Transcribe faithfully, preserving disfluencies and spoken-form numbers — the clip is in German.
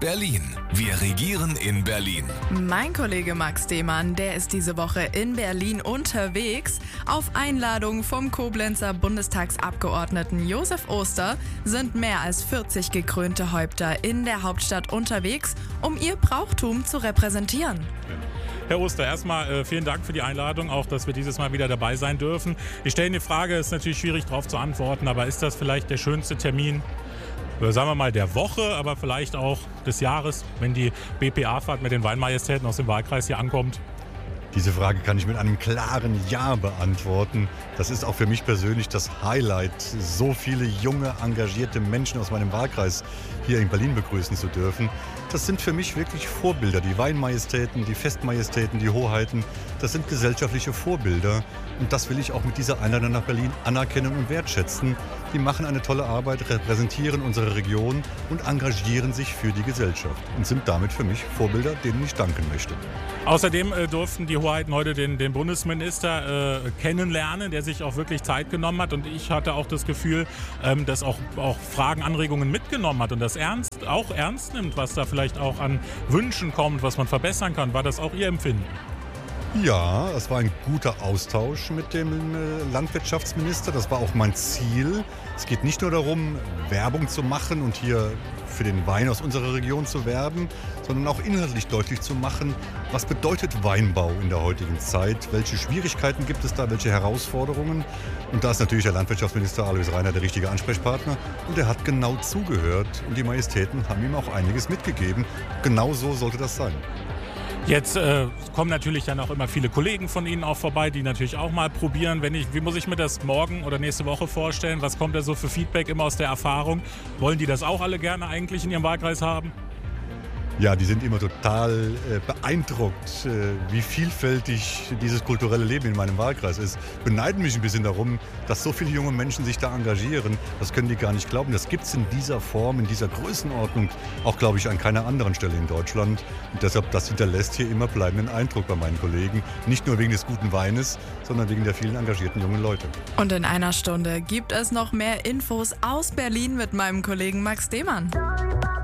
Berlin. Wir regieren in Berlin. Mein Kollege Max Demann, der ist diese Woche in Berlin unterwegs. Auf Einladung vom Koblenzer Bundestagsabgeordneten Josef Oster sind mehr als vierzig gekrönte Häupter in der Hauptstadt unterwegs, um ihr Brauchtum zu repräsentieren. Herr Oster, erstmal äh, vielen Dank für die Einladung, auch dass wir dieses Mal wieder dabei sein dürfen. Ich stelle eine Frage, ist natürlich schwierig darauf zu antworten, aber ist das vielleicht der schönste Termin, äh, sagen wir mal der Woche, aber vielleicht auch des Jahres, wenn die B P A-Fahrt mit den Weinmajestäten aus dem Wahlkreis hier ankommt? Diese Frage kann ich mit einem klaren Ja beantworten. Das ist auch für mich persönlich das Highlight, so viele junge, engagierte Menschen aus meinem Wahlkreis hier in Berlin begrüßen zu dürfen. Das sind für mich wirklich Vorbilder. Die Weinmajestäten, die Festmajestäten, die Hoheiten, das sind gesellschaftliche Vorbilder. Und das will ich auch mit dieser Einladung nach Berlin anerkennen und wertschätzen. Die machen eine tolle Arbeit, repräsentieren unsere Region und engagieren sich für die Gesellschaft und sind damit für mich Vorbilder, denen ich danken möchte. Außerdem äh, durften die Hoheiten heute den, den Bundesminister äh, kennenlernen, der sich auch wirklich Zeit genommen hat. Und ich hatte auch das Gefühl, ähm, dass auch, auch Fragen, Anregungen mitgenommen hat und das ernst, auch ernst nimmt, was da vielleicht auch an Wünschen kommt, was man verbessern kann. War das auch Ihr Empfinden? Ja, es war ein guter Austausch mit dem Landwirtschaftsminister. Das war auch mein Ziel. Es geht nicht nur darum, Werbung zu machen und hier für den Wein aus unserer Region zu werben, sondern auch inhaltlich deutlich zu machen, was bedeutet Weinbau in der heutigen Zeit, welche Schwierigkeiten gibt es da, welche Herausforderungen. Und da ist natürlich der Landwirtschaftsminister Alois Rainer der richtige Ansprechpartner. Und er hat genau zugehört und die Majestäten haben ihm auch einiges mitgegeben. Genau so sollte das sein. Jetzt äh, kommen natürlich dann auch immer viele Kollegen von Ihnen auch vorbei, die natürlich auch mal probieren. Wenn ich, wie muss ich mir das morgen oder nächste Woche vorstellen? Was kommt da so für Feedback immer aus der Erfahrung? Wollen die das auch alle gerne eigentlich in ihrem Wahlkreis haben? Ja, die sind immer total äh, beeindruckt, äh, wie vielfältig dieses kulturelle Leben in meinem Wahlkreis ist. Beneiden mich ein bisschen darum, dass so viele junge Menschen sich da engagieren. Das können die gar nicht glauben. Das gibt es in dieser Form, in dieser Größenordnung auch, glaube ich, an keiner anderen Stelle in Deutschland. Und deshalb, das hinterlässt hier immer bleibenden Eindruck bei meinen Kollegen. Nicht nur wegen des guten Weines, sondern wegen der vielen engagierten jungen Leute. Und in einer Stunde gibt es noch mehr Infos aus Berlin mit meinem Kollegen Max Demann.